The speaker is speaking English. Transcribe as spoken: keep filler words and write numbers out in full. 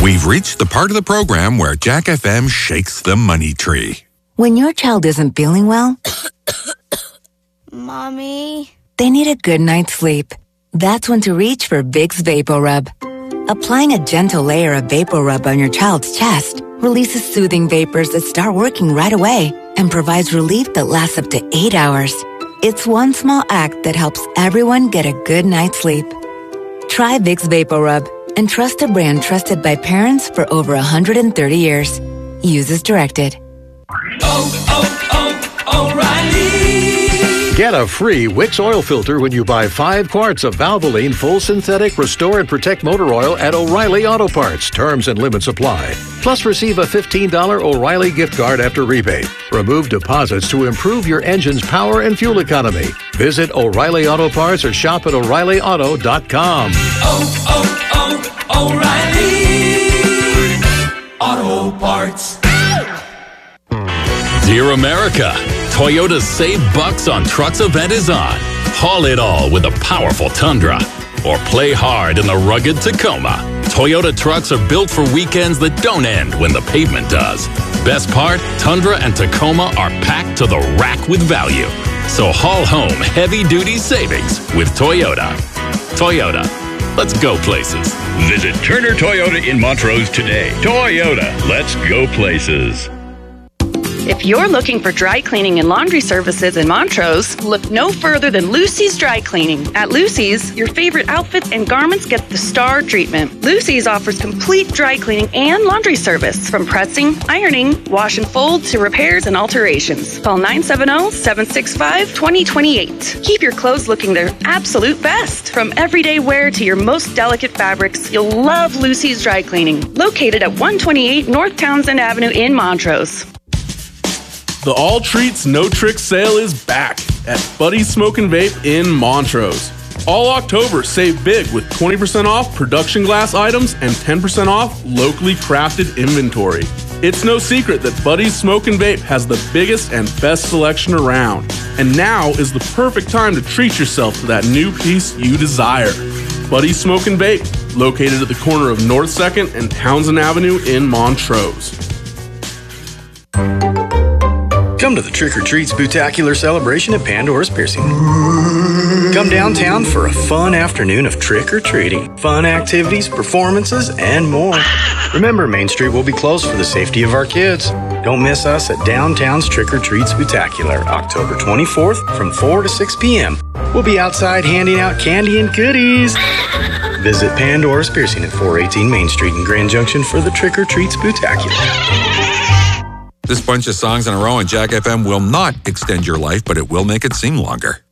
We've reached the part of the program where Jack F M shakes the money tree. When your child isn't feeling well, Mommy, they need a good night's sleep. That's when to reach for Vicks VapoRub. Applying a gentle layer of VapoRub on your child's chest releases soothing vapors that start working right away and provides relief that lasts up to eight hours. It's one small act that helps everyone get a good night's sleep. Try Vicks VapoRub and trust a brand trusted by parents for over one hundred thirty years. Use as directed. Oh, oh, oh, O'Reilly! Get a free Wix oil filter when you buy five quarts of Valvoline Full Synthetic Restore and Protect Motor Oil at O'Reilly Auto Parts. Terms and limits apply. Plus, receive a fifteen dollars O'Reilly gift card after rebate. Remove deposits to improve your engine's power and fuel economy. Visit O'Reilly Auto Parts or shop at O'Reilly Auto dot com. Oh, oh, oh, O'Reilly Auto Parts. Dear America, Toyota's Save Bucks on Trucks event is on. Haul it all with a powerful Tundra. Or play hard in the rugged Tacoma. Toyota trucks are built for weekends that don't end when the pavement does. Best part, Tundra and Tacoma are packed to the rack with value. So haul home heavy-duty savings with Toyota. Toyota, let's go places. Visit Turner Toyota in Montrose today. Toyota, let's go places. If you're looking for dry cleaning and laundry services in Montrose, look no further than Lucy's Dry Cleaning. At Lucy's, your favorite outfits and garments get the star treatment. Lucy's offers complete dry cleaning and laundry service, from pressing, ironing, wash and fold, to repairs and alterations. Call nine seven zero, seven six five, two zero two eight. Keep your clothes looking their absolute best. From everyday wear to your most delicate fabrics, you'll love Lucy's Dry Cleaning. Located at one twenty-eight North Townsend Avenue in Montrose. The All Treats No Tricks sale is back at Buddy's Smoke and Vape in Montrose. All October, save big with twenty percent off production glass items and ten percent off locally crafted inventory. It's no secret that Buddy's Smoke and Vape has the biggest and best selection around. And now is the perfect time to treat yourself to that new piece you desire. Buddy's Smoke and Vape, located at the corner of North second and Townsend Avenue in Montrose. Come to the Trick or Treat Spooktacular celebration at Pandora's Piercing. Come downtown for a fun afternoon of trick-or-treating, fun activities, performances, and more. Remember, Main Street will be closed for the safety of our kids. Don't miss us at downtown's Trick or Treat Spooktacular, October twenty-fourth from four to six p.m. We'll be outside handing out candy and goodies. Visit Pandora's Piercing at four eighteen Main Street in Grand Junction for the Trick or Treat Spooktacular. This bunch of songs in a row on Jack F M will not extend your life, but it will make it seem longer.